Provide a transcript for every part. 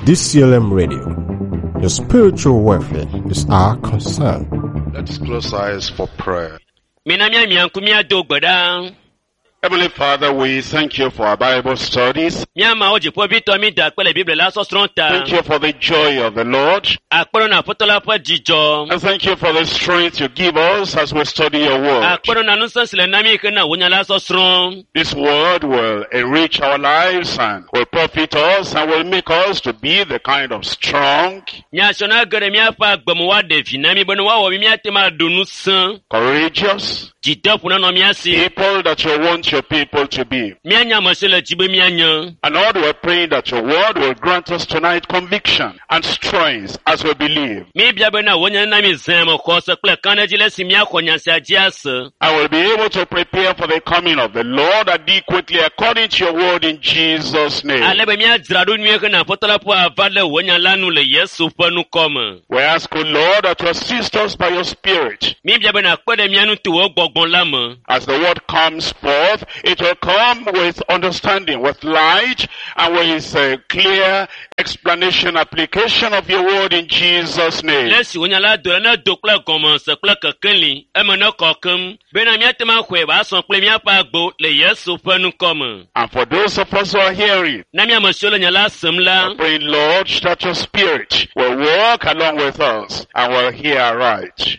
DCLM Radio. Your spiritual welfare is our concern. Let's close our eyes for prayer. Heavenly Father, we thank you for our Bible studies. Thank you for the joy of the Lord. And thank you for the strength you give us as we study your word. This word will enrich our lives and will profit us and will make us to be the kind of strong, courageous people that you want your people to be. And Lord, we're praying that your word will grant us tonight conviction and strength as we believe. I will be able to prepare for the coming of the Lord adequately according to your word in Jesus' name. We ask, O Lord, that you assist us by your Spirit. As the word comes forth, it will come with understanding, with light, and with a clear explanation, application of your word in Jesus' name. And for those of us who are hearing, we're praying, Lord, that your Spirit will walk along with us and will hear right.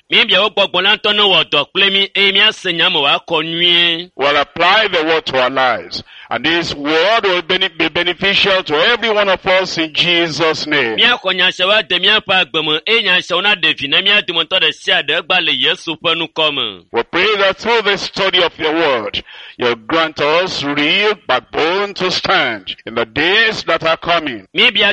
We'll apply the word to our lives. And this word will be beneficial to every one of us in Jesus' name. We pray that through the study of your word, you'll grant us real backbone to stand in the days that are coming.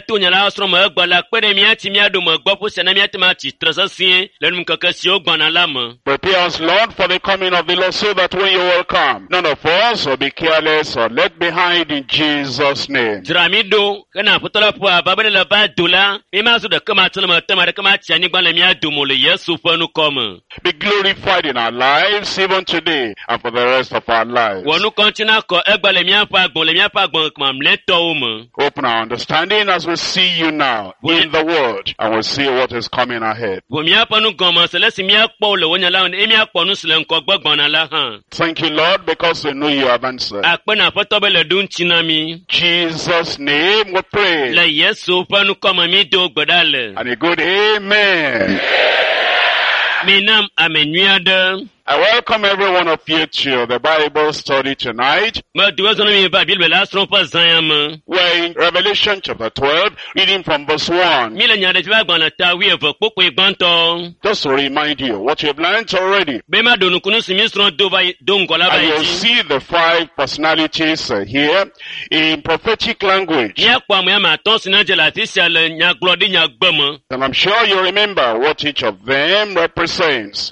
Prepare us, Lord, for the coming of the Lord, so that when you will come, none of us will be careless or left behind in Jesus' name. Be glorified in our lives even today and for the rest of our lives. Open our understanding as we see you now in the word, and we'll see what is coming ahead. Thank you, Lord, because we know you have answered. In Jesus' name we pray. And a good amen. I welcome every one of you to the Bible study tonight. We're in Revelation chapter 12, reading from verse 1. Just to remind you what you've learned already. And you'll see the 5 personalities here in prophetic language. And I'm sure you remember what each of them represents.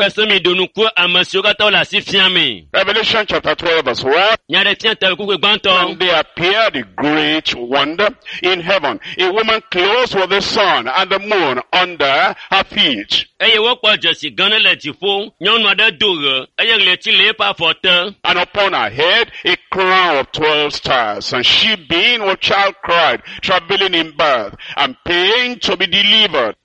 Revelation chapter 12 verse 1. And there appeared a great wonder in heaven, a woman clothed with the sun and the moon under her feet. And upon her head a crown of 12 stars. And she, being with child, cried, travailing in birth, and pain to be delivered.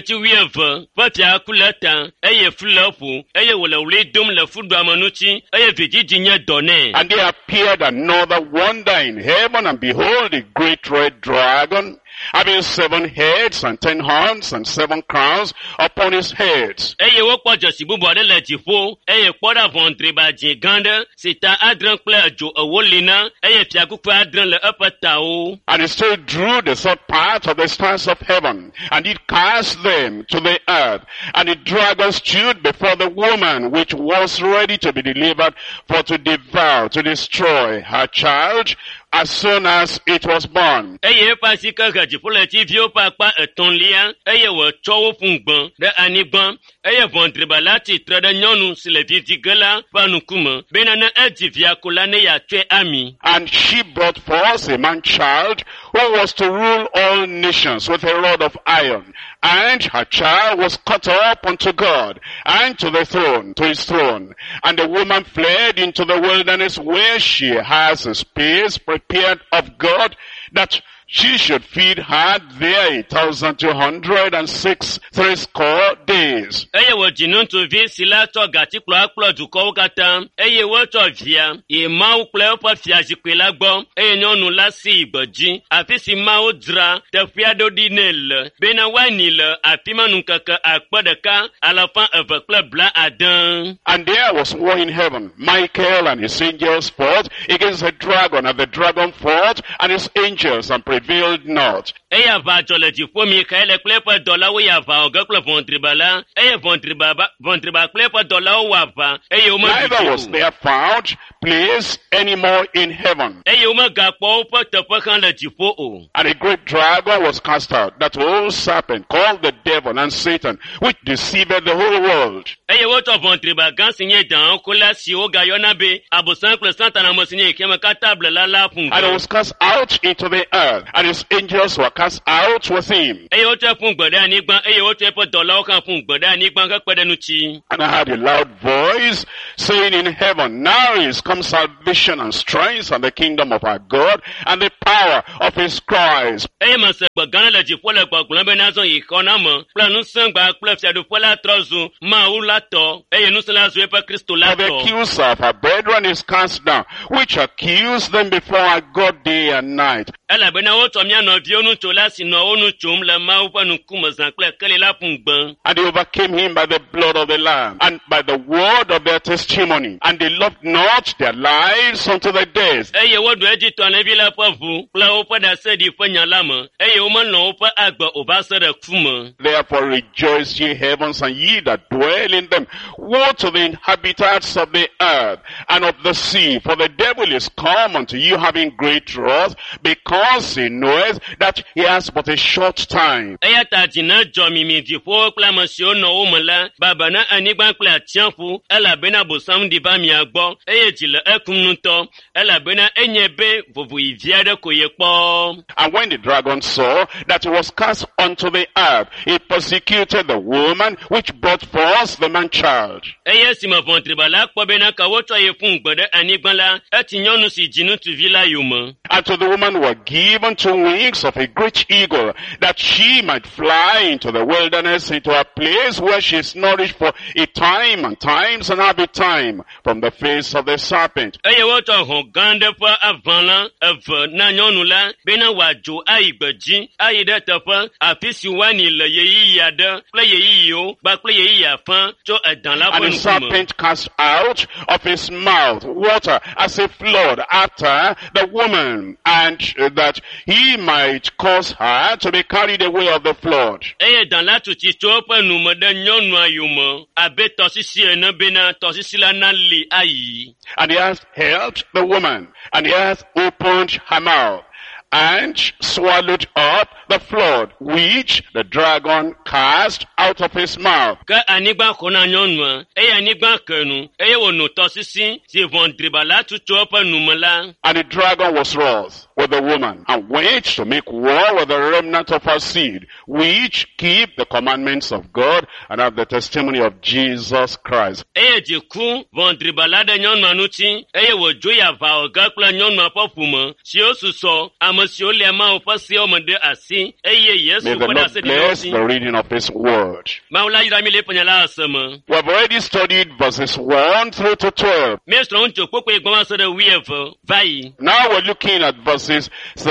And there appeared another wonder in heaven, and behold, a great red dragon, having 7 heads and 10 horns and 7 crowns upon his heads. And it still drew the third part of the stars of heaven, and it cast them to the earth. And the dragon stood before the woman, which was ready to be delivered, for to devour, to destroy her child, as soon as it was born. And she brought forth a man-child who was to rule all nations with a rod of iron. And her child was caught up unto God, and to the throne, to his throne. And the woman fled into the wilderness, where she has a space prepared of God, that she should feed her there 1,206 threescore days. Eye wo jinu to vi sila to gati klo du ko kata. Eye wo to via. E ma wo klo pa fia jikwe la gbo. Eye nyonu la si igboji. Afi si ma wo dra te fia do dinel. Bena wani le afi manu kaka akpodeka alafa eve klo bla adan. And there was war in heaven. Michael and his angels fought against the dragon, and the dragon fought and his angels and prevailed not. Eya va jole di fo Michael klepa dola wo ya va oga klo vontribala. Eya vontriba klepa dola wo wa va. Eya o ma Neither was there found place any more in heaven. Eya o ma ga po po te po kan le di fo o. And a great dragon was cast out, that old serpent called the devil and Satan, which deceived the whole world. Eya wo to vontriba gan sinye dan ko la si o ga yona be abosan kle Satan mo sinye ke ma ka table la fun. And he was cast out into the earth, and his angels were cast out with him. Eya o te fun gboda nigban, eya o te po dola o kan fun gboda nigban ka pede nu chi. And I heard a loud voice saying in heaven, now is come salvation and strength and the kingdom of our God and the power of his Christ. Eya ma se gbogan le di fo le gbogun be na so ikona mo. Planu sangba kle fia do fo la trozu ma u la to. Eya nu se la zo e pa Kristo la For the to. accuser of our brethren is cast down, which accused them before our God day and night. Ela be na wo to mi ano vi onu to la si no onu chum le ma u pa nu kuma san kle kele la fun gbon. And they overcame him by the blood of the Lamb and by the word of their testimony. And they loved not their lives unto the death. Eye wo do eji to na bi la pa vu. Kle o pa da se di fa nya la mo. Eye o ma no o pa agba o ba se de ku mo. Therefore rejoice ye heavens and ye that dwell in them. Woe to the inhabitants of the earth and of the sea, for the devil is come unto you having great wrath, because he knoweth that he has but a short time. Eya ta jina jo mi di fo kla mo si o no o mo la. Baba na anigban kle atianfu. Ela be na bosam di ba mi agbo. Eye ji le ekun nu to. Ela be na enyebe vovu ivia de koye po. And when the dragon saw that he was cast unto the earth, he persecuted the woman which brought forth the man-child. Eye si mo vontribala po be na ka wo to ye fun gbode anigban la. Eti nyonu si jinu tu vila yumo. And to the woman were given 2 wings of a great eagle, that she might fly into the wilderness, into a place where she is nourished for a time and times and half a time from the face of the serpent. Eye wo to hon gande po avanla ev na nyonu la be na wa jo aigbeji ayi de te po afisi wani le yeyi ya de ple yeyi yo ba ple yeyi ya fan jo edan la And the serpent cast out of his mouth water as a flood after the woman, and that he might cause her to be carried away of the flood. Eye dan la tu ti to po nu mo de nyonu ayumo abe to sisi ena be na to sisi la na li ayi. And the earth helped the woman, and the earth opened her mouth, and swallowed up the flood, which the dragon cast out of his mouth. Ka anigba kona nyonu eye anigba kanu eye wo no to sisi si vondriba la tu to po nu mo la. And the dragon was wroth with the woman, and went to make war with the remnant of her seed, which keep the commandments of God and have the testimony of Jesus Christ. Eye ji ku vondriba la de nyonu anu ti eye wo jo ya va oga kla nyonu apofu mo si o su so si o le ma o fa si o mo de asi eye May Yesu the ko da Lord se de bless si the reading of His word. ma wala yira mi le panya la asema We have already studied verses 1 through to 12. me stro njo popo egbon ma so de wi evo vai Now we're looking at verses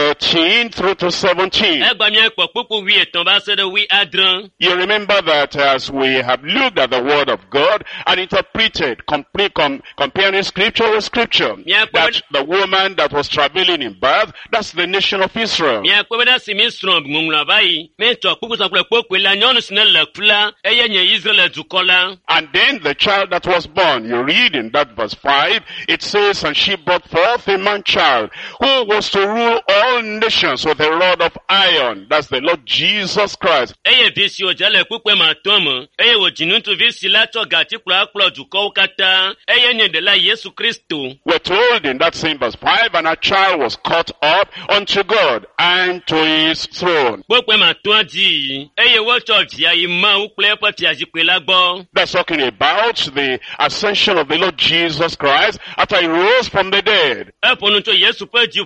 13 through to 17. egba mi epo popo wi etan ba so de wi adran. You remember that as we have looked at the word of God and interpreted, comparing scripture with scripture, Yeah, that the woman that was traveling in birth, that's the nation of Israel. mi akwe da si mi stro ngumla vai me to popo so popo la nyonu sine la kula eye nye Israel dukola. And then the child that was born, you read in that verse 5, it says, and she brought forth a man-child who was to rule all nations with a rod of iron. That's the Lord Jesus Christ. Eye visi o jale popo ma tomo eye wo jinu tu visi la to gati kula duko kata eye nye de la Yesu Kristo. We're told in that same verse 5, and a child was caught up unto God and to his throne. Popo ma to di eye wo to via ima u ple pa ti ajipe la gbo. That's talking about the ascension of the Lord Jesus Christ after he rose from the dead. Eponu to Yesu pe ji fo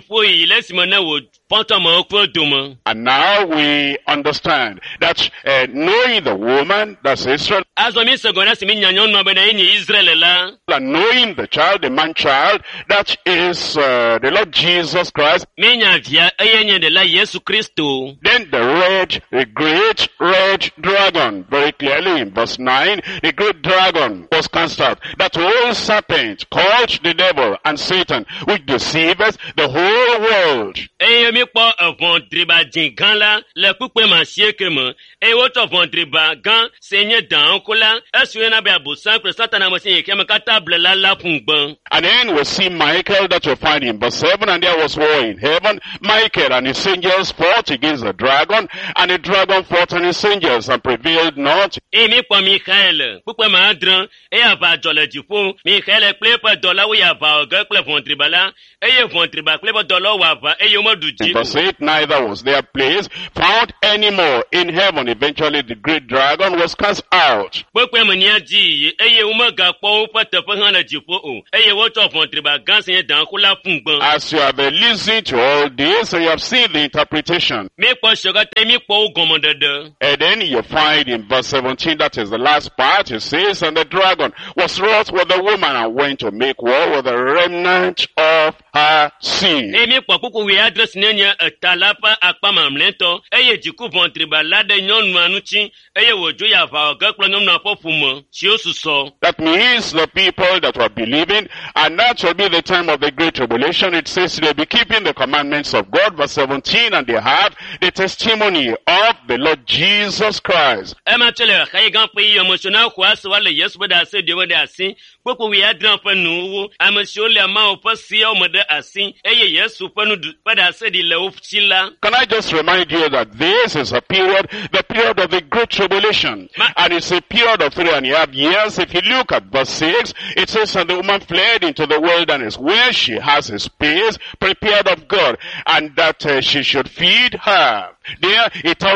yi lesimo na wo ponto mo okwo domo. And now we understand that knowing the woman, that's Israel, Azo mi segona si mi nyanyon no be na yi Israel la. and knowing the child, the man-child, that is the Lord Jesus Christ, Mi nya via eyenye de la Yesu Kristo. then the great red dragon, very clearly in verse 9, the great dragon was cast out. That old serpent called the devil and Satan, which deceiveth the whole world. Eye mi po avon driba jin gan la le pupe ma sieke mo. E wo to avon driba gan senye dan ko la. Esu na be abusan kre Satan mo sin yeke me katable la fungban. And then we see Michael that you find in verse 7, and there was war in heaven. Michael and his angels fought against the dragon, and the dragon fought and his angels and prevailed not. E mi po Michael, pupe ma adran, e ava jole jifo, Michael plepe dola wi ava oga ple von driba la. Eye von driba plepe dola wa ava, eye mo du In verse 8, neither was their place found any more in heaven. Eventually the great dragon was cast out. Pupe mo ni aji, eye uma ga po pa te pe han la jifo o. Eye wo to von driba gan senye dan ko la fungban. As you have listened to all this, you have seen the interpretation. Mi po shoga te mi po gomo dede. And then you find in verse 17, that is the last part, it says, and the dragon was wroth with the woman and went to make war with the remnant of her seed. Emi po kuku we address nenya talapa akpama mlento eye jiku vontriba lade nyonu anuchi eye wojo ya va ogaklo nyonu apofumo si osuso. That means the people that were believing, and that will be the time of the great tribulation. It says they'll be keeping the commandments of God, verse 17, and they have the testimony of the Lord Jesus Christ. Ema chele kai gan pe emotional kwase wale Yesu bada se de wada asin kuku we address fa nu amasho le ma opasi o mode asin eye Yesu fa nu bada se di le ofchila. Can I just remind you that this is a period, the period of the great tribulation, and it's a period of 3.5 years. If you look at verse 6, it says, and the woman fled into the wilderness, where she has a space prepared of God, and that she should feed her. There,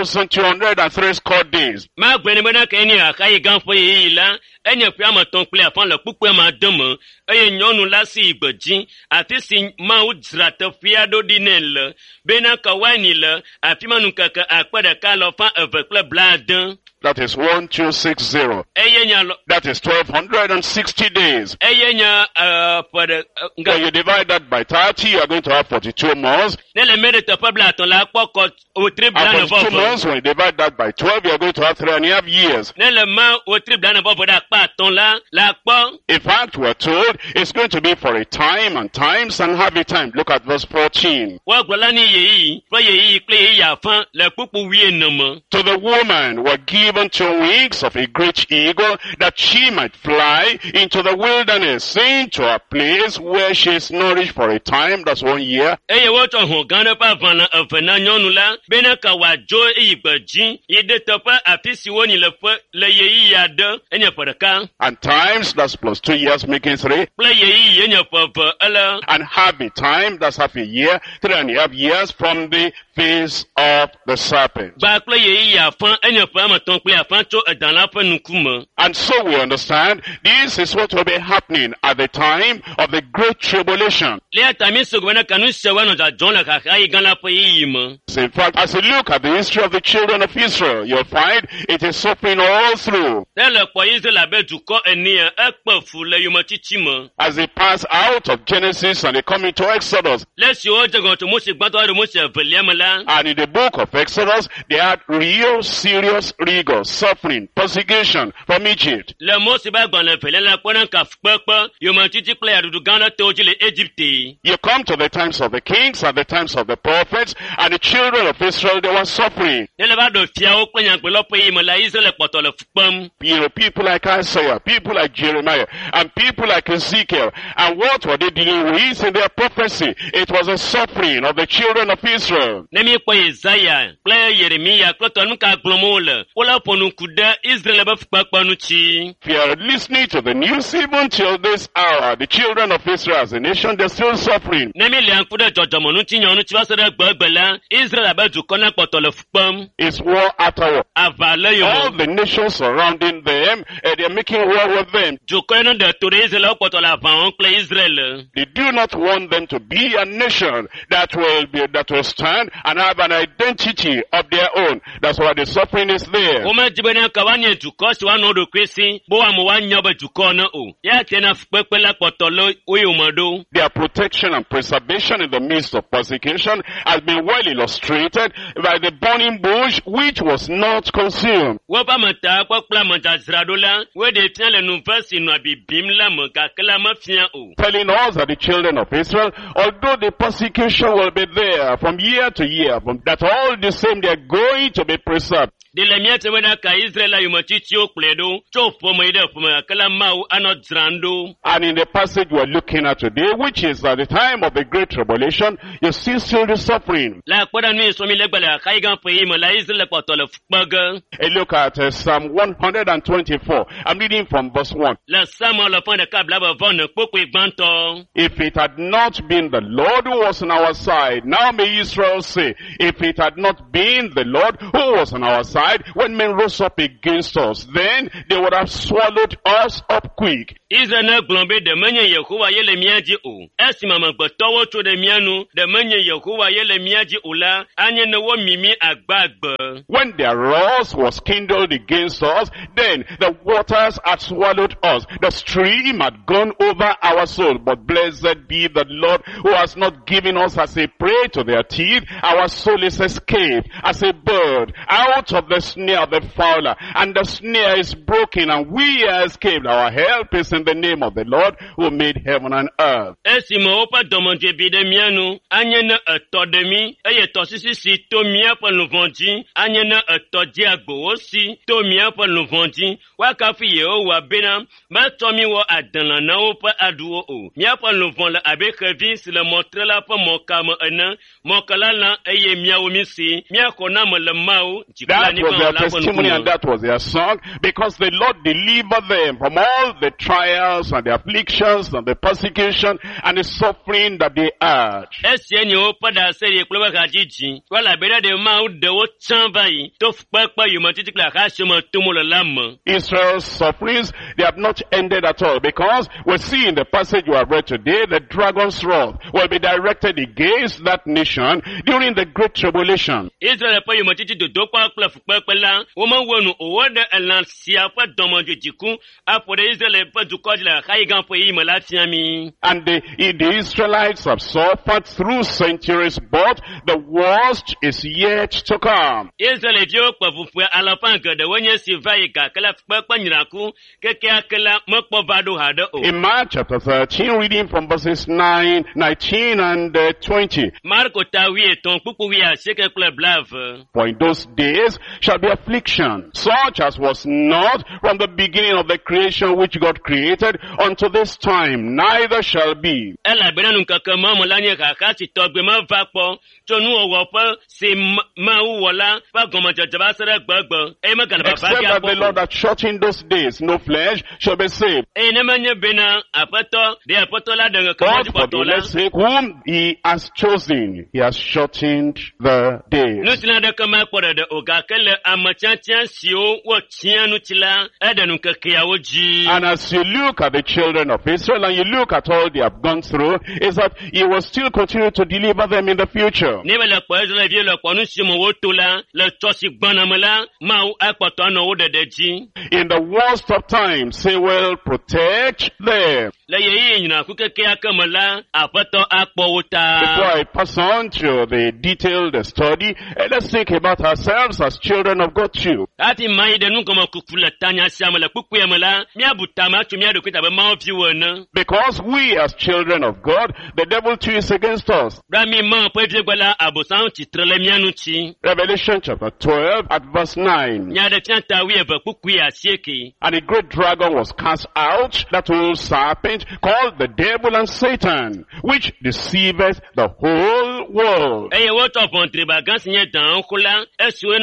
1,203 score days. Ma gbeni bena keni akai gan fo yi la enye pe amaton ple afan le pupu ma demo eye nyonu la si igbeji ati si ma udra te fiado dinel bena ka wani le afi manu kaka akpada ka lo fa evekle bladan. That is 1260. Eye nya lo That is 1,260 days. eye nya pada When you divide that by 30, you are going to have 42 months. nele mede te pabla ton la poko o tribla na And 42 bobo months, when you divide that by 12, you are going to have 3.5 years. nele ma o tribla na bobo da pa ton la po. In fact, we're told it's going to be for a time and times and half a time. Look at verse 14. Wa gbola ni yeyi fo yeyi ple yi afan le pupu wie namo. To the woman were given 2 wings of a great eagle, that she might fly into the wilderness, into a place where she is nourished for a time, that's 1 year. Eye wo to hon gan pa vana avena nyonu la bena ka wa jo igbeji ide to pa afisi woni le fo le yeyi ya de enya podaka And times, that's plus 2 years, making 3. ple yeyi enya fo ala And half a time, that's half a year, 3.5 years from the face of the serpent. ba ple yeyi ya fan enya fo amaton ple afan cho edan la fa nukuma. And so we understand this is what will be happening at the time of the great tribulation. Le atami so gwana kanu se wa no ja jon la ka kai gan la fa yi mo. In fact, as you look at the history of the children of Israel, you'll find it is suffering all through. Le po Israel abe du ko eni e pe fu le yo mo chichi mo. As they pass out of Genesis and they come into Exodus. Le si o je gon to mo se gban to mo se veliam la. And in the book of Exodus, they had real serious rigor, suffering, persecution from Egypt. Le mo se ba gban le vele la po na ka pepe yo mo chichi ple ya du gan la to ji le Egypt. You come to the times of the kings and the times of the prophets, and the children of Israel, they were suffering. Le ba do fia o pe yan pe lo pe yi mo la Israel poto le fupam. You know, people like Isaiah, people like Jeremiah, and people like Ezekiel. And what were they dealing with in their prophecy? It was a suffering of the children of Israel. Ne mi po Isaiah, ple Yeremia, kloto nu ka glomo le. Ola ponu kuda Israel ba fupapa nu chi. If you are listening to the news even till this hour, the children of Israel as a nation, they're still suffering. Ne mi le an kuda jojomo nu chi nyon nu chi ba se de gbegbe la. Israel abe dukɔ na kpɔtɔ le fukpem. It's war after war. Ava le All yome. the nations surrounding them, they're making war with them. Dukɔ no de to ɖe Israel kpɔtɔ le aʋa wɔm kple Israel. They do not want them to be a nation that will stand and have an identity of their own. That's why the suffering is there. Wome di be ne ka woanye dukɔ si woanɔ wo ɖokui si be woame woanyɔ be dukɔ ne o. Ya tie na fukpekpe la kpɔtɔ le wo yome ɖo. Their protection and preservation in the midst of persecution has been well illustrated by the burning bush which was not consumed. Woƒe ameta kpɔkple amedzadzraɖo la, wo ɖe fia le nuve si nɔ bibim la me gake la mefia o. Telling us that the children of Israel, although the persecution will be there from year to year, that all the same they are going to be preserved. De le míate be na ka Israel la yometitiwo kplɔe ɖo tso ƒome yi ɖe ƒome gake la Mawu anɔ dzram ɖo. And in the passage we're looking at today, which is at the time of the Great Tribulation, you see still the suffering. La kpɔɖa nu yi sɔmi le gbe le axayi gã ƒe yi me la Israel kpɔtɔ le fukpe ge. A look at Psalm 124. I'm reading from verse 1. Le Samuel le fɔn ɖeka blabevɔ ne kpokpoe gbãtɔ. If it had not been the Lord who was on our side, now may Israel say, if it had not been the Lord who was on our side, when men rose up against us, then they would have swallowed us up quick. Israel ne gblɔ be ɖe menye Yehowa ye le mía dzi o. Esime amegbetɔwo tso ɖe mía nu, ɖe menye Yehowa ye le mía dzi o la, anye ne womimi agbagbe. When their wrath was kindled against us, then the waters had swallowed us. The stream had gone over our soul. But blessed be the Lord who has not given us as a prey to their teeth. Our soul is escaped as a bird out of the snare of the fowler. And the snare is broken and we are escaped. Our help is in the name of the Lord who made heaven and earth. Esime woƒe dɔmedzoe bi ɖe mía nu, anye ne etɔ ɖe mí, eye tɔsisi si to míaƒe luvɔ dzi, anye ne etɔ dzeagbewo si to míaƒe luvɔ dzi. Woakafu Yehowa bena, metsɔ mí wɔ adelã na woƒe aɖuwo o. Míaƒe luvɔ le abe xevi si le mɔtre la ƒe mɔka me ene. Mɔka la lã eye míawo mí si, míaxɔ na me le Mawu, dziƒo le That was anyigba their la ƒe testimony and ŋkume. that was their song, because the Lord delivered them from all the trials and the afflictions and the persecution and the suffering that they had. Esia nye woƒe ɖaseri kple woƒe hadzidzi. Woelabena ɖe Mawu ɖe wo tsã va yi to fukpekpe yometiti kple ahasiame tom le la me. Israel's sufferings, they have not ended at all, because we see in the passage we have read today, the dragon's wrath will be directed against that nation during the Great Tribulation. Israel ƒe yometiti dodokpa kple fukpekpe la, womewɔ nu o wo ɖe elã sia ƒe dɔmedzoe dziku aƒo ɖe Israel ƒe dukɔ dzi le axayi gã ƒe yi me la fia mi. And the Israelites have suffered through centuries, but the worst is yet to come. Israelviwo kpe ƒuƒoe alafa geɖewo nye si va yi gake le fukpekpe nyraku kekeake la mekpɔ va ɖo haɖe o. In Mark chapter 13, reading from verses 9, 19 and 20. Marko ta 8 kpukpu 19 kple 20. For in those days shall be affliction, such as was not from the beginning of the creation which God created unto this time, neither shall be. Elabena nukeke ma me la nye xaxa si tɔgbe meva kpɔ tso nuwɔwɔ ƒe si Mawu wɔ la ƒe gɔmedzedze va se ɖe gbegbe, eye megale vava Except fia that the Lord kpɔ o. hath shut in those days, no flesh shall be saved. Eye ne menye bena aƒetɔ ɖe aƒetɔ la ɖe ŋeke But for the madzikpɔtɔ la, elect's sake, whom he has chosen, he has shortened the days. nu si na ɖeke makpɔ ɖeɖe o gake le ame tiatia siwo wotia ŋuti la, eɖe nukekeawo dzi. And as you look at the children of Israel and you look at all they have gone through, is that he will still continue to deliver them in the future. Ne be le kpɔ Israelviwo le kpɔ nu si me woto la, le tsɔ si gbɔna me la, Mawu akpɔtɔ anɔ wo ɖeɖe dzi. In the worst of times, he will protect them. Le yeyi nyinaku kekeake me la, aƒetɔ akpɔ wo Before ta. I pass on to the detailed study, let's think about ourselves as children of God too. Hafi ma yi ɖe nugɔme kuku le tanya sia me le kpukpue me la, míabu tame atso mía ɖokui ta be Mawu viwo ene. Because we as children of God, the devil too is against us. Bla mi Mawu ƒe vie gbe la, abosam tsitre le mía ŋuti. Revelation chapter 12 at verse 9. Nya ɖe fia ta 12 kpukpui 19. And a great dragon was cast out, that old serpent called the devil and Satan, which deceiveth the whole world. Eye wotsɔ ʋɔntriba gã si nye dãŋku la, esiwo yɔna be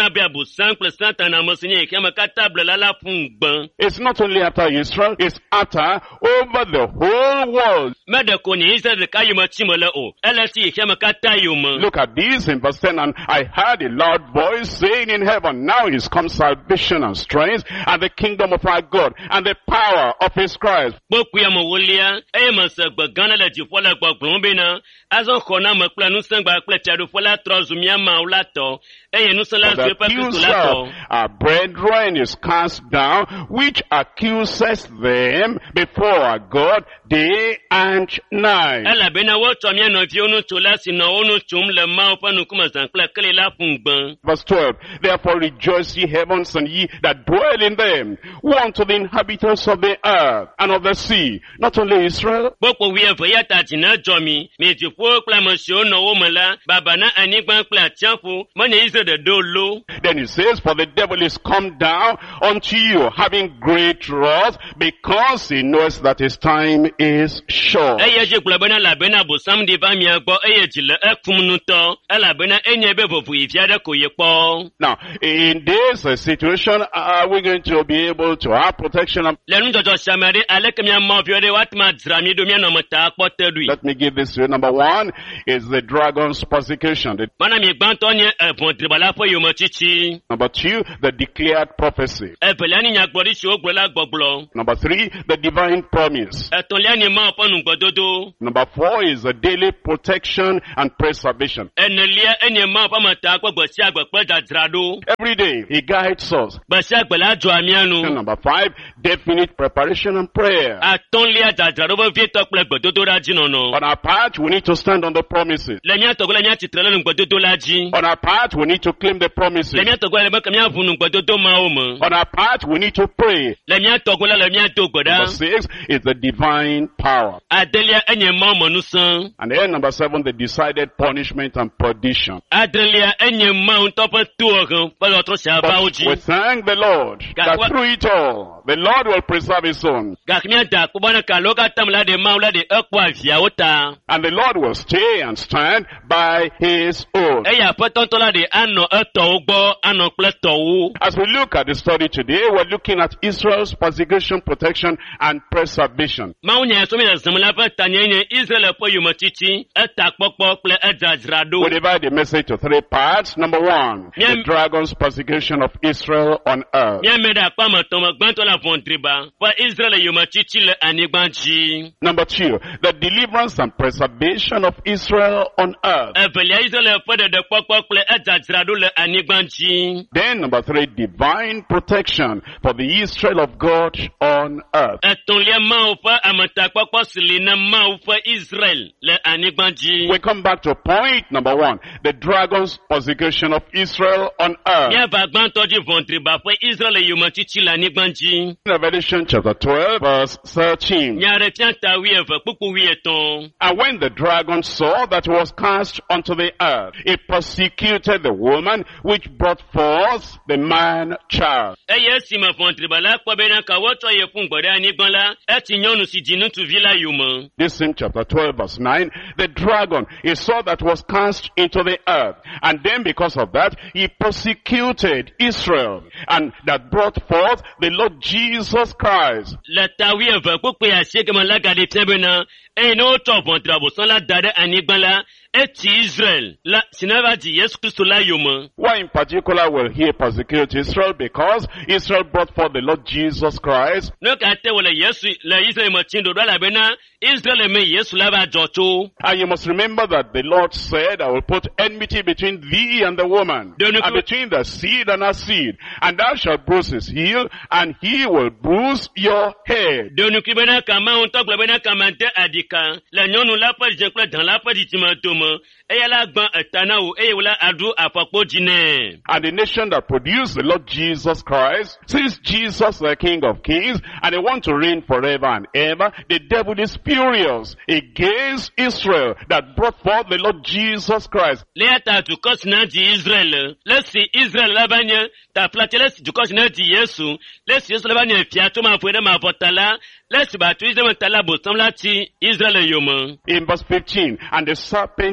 bùsán kple Satan amosi nye kema kata blela la fungban. It's not only after Israel, it's after over the whole world. Mede ko ni Israel de kayuma chimole o. Elesi kema kata yuma. Look at this in verse 10, and I heard a loud voice saying in heaven, now is come salvation and strength, and the kingdom of our God, and the power of his Christ. Boku ya mwolia, masa gbagana le jifola gbagblombina, azon kona mekple nusengba kple tiadufola trozumia maulato, nusela The swepa accuser kristulato. our brethren is cast down, which accuses them before our God day and night. Ela bena woto mia no vi onu tola si no onu tum le ma opa nu kuma zankle kele la fungban. Verse 12, therefore rejoice ye heavens and ye that dwell in them. Woe unto the inhabitants of the earth and of the sea, not only Israel. Boko wie ya tatina jomi, me jifo kla mosio no womala, baba na anigban kla tianfu, mane Israel de dolo. Then it says, for the devil is come down unto you, having great wrath, because he knows that his time is short. Eye je kula bena la bena bo sam di ba mi agbo eye jile ekum nuto, ela bena enye be vovu ifiade ko yepo. Now, in this situation, are we going to be able to have protection? Le nu jojo samari aleke mi mo fiode watma drami do mi no mata akpotedui. Let me give this to you. Number one is the dragon's persecution. Mana mi gbanto nye evon tribala fo yo chichi. Number two, the declared prophecy. Epelani nyagbori si ogbola gbogbo. Number three, the divine promise. Etonliani ma oponu gbododo. Number four is the daily protection and preservation. Enelia enye ma opama ta gbogbo si agbekpe dadrado. Every day, he guides us. Basi agbela jo amianu. Number five, definite preparation and prayer. Atonlia dadrado bo vie tokple gbododo raji nono. On our part, we need to stand on the promises. Lemia togola mia titrele nu gbododo laji. On our part, we need to claim the promises. Lemia togola lema kamia vunu gbododo ma omo. On our part, we need to pray. Lemia togola lemia to gboda. Number six is the divine power. Adelia enye ma omo nusan. And then number seven, the decided punishment and perdition. Adelia enye ma untopo tuogun. Palo otro se aba But oji. we thank the Lord that through it all, the Lord will preserve his own. Gakmia da kubana kaloga tamla de maula de ekwa viaota. And the Lord will stay and stand by his own. Eya potontola de ano eto ugbo ano pleto. As we look at the study today, we're looking at Israel's persecution, protection, and preservation. Maunya so mi zamula pa tanyenye Israel po yumachichi eta pokpo ple edzajrado. We divide the message to three parts. Number one, the dragon's persecution of Israel on earth. Mia meda pa matoma gbantola vontriba. Pa Israel yumachichi le anigbanchi. Number two, the deliverance and preservation of Israel on earth. Evelia Israel po de pokpo ple edzajrado le anigbanchi. Then number three, divine protection for the Israel of God on earth. Etonlia maufa amata pokpo silina maufa Israel le anigbanchi. We come back to point number one, the dragon's persecution of Israel on earth. Mia ba gbantoji vontriba po Israel yumachichi le anigbanchi. Revelation chapter 12 verse 13. Nyare tianta wieve pupu wieton. And when the dragon saw that he was cast onto the earth, he persecuted the woman which brought forth the man child. Eye sima vontribala kwa bena kawoto ye fungbode anigbanla eti nyonu si jinu tu vila yumo. This in chapter 12 verse 9, the dragon, he saw that was cast into the earth. And then because of that, he persecuted Israel and that brought forth the Lord Jesus Christ. La tawieve pupu ya shekema la gade tebena no to vontrabo son la dade anigbanla eti Israel la sinava di Yesu Christo la yumo. Why in particular will he persecute Israel? Because Israel brought forth the Lord Jesus Christ. No ka te wala Yesu la Israel machindo la bena Israel me Yesu la ba jocho. And you must remember that the Lord said, I will put enmity between thee and the woman, and between the seed and her seed, and thou shalt bruise his heel, and he will bruise your head. Donu kibena kama untok la bena kamante adika la nyonu la pa jenkla dan la pa ditimatomo eya la gban etana o eya wala adu apapo jine. And the nation that produced the Lord Jesus Christ, since Jesus the King of Kings, and they want to reign forever and ever, the devil is furious against Israel that brought forth the Lord Jesus Christ. Leata to cause na di Israel. Let's see Israel labanya ta plateles to cause na di Yesu. Let's see labanya fiato ma fuere ma potala. Let's see batu Israel tala botam la ti Israel yomo. In verse 15, and the serpent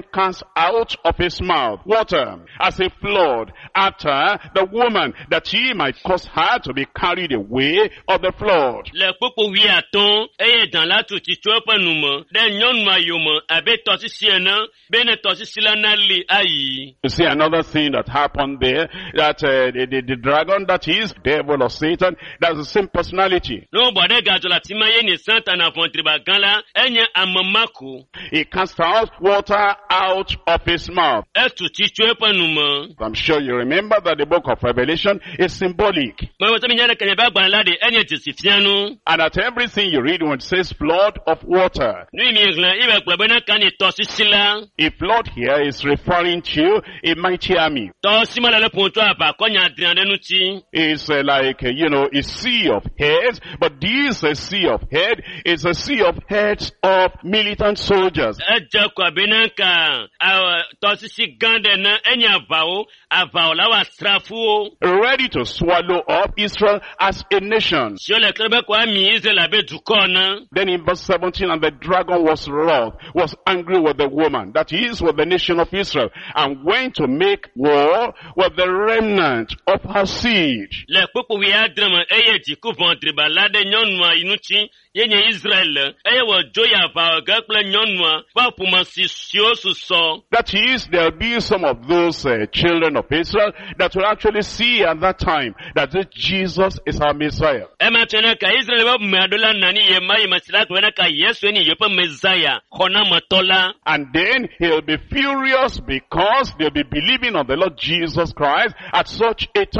then cast out of his mouth water as a flood after the woman, that he might cause her to be carried away of the flood. Le popo wi aton, eye dan la tu ti tso pa nu mo, de nyon ma yo mo, abe tosi siena, bene tosi sila na li ayi. You see another thing that happened there, that the dragon, that is devil or Satan, that's the same personality. No bode gajo la ti ma ye ni santa na fontri ba gan la, enye amamako. He cast out water out of his mouth. E tu ti tso pa nu mo. I'm sure you remember that the book of Revelation is symbolic. Mo wo mi nyane kanya ba gban la de enye ti si fianu. And at everything you read when it says flood of water, Nu mi glan ibe gbo na kan ni tosi sila. a flood here is referring to a mighty army. Tosi ma la le ponto aba konya adrian de nu ti. It's like, a sea of heads, but this sea of head is a sea of heads of militant soldiers. E je ko bena ka tosi si gande na enye avao la wa strafu. Ready to swallow up Israel as a nation. Si o le klebe kwa mi Israel abe duko na. Then in verse 17, and the dragon was wroth, was angry with the woman, that is, with the nation of Israel, and went to make war with the remnant of her seed. Le popo wi adrema eye di ku vendre ba la de nyonwa inuchi yenye Israel eye wo joya ba ga kle nyonwa ba puma si sio so. That is, there will be some of those children of Israel that will actually see at that time that this Jesus is our Messiah. Ema tena ka Israel ba madola nani ye mai masila ko na ka Yesu ni yepa Messiah khona matola. And then he'll be furious because they'll be believing on the Lord Jesus Christ at such a time.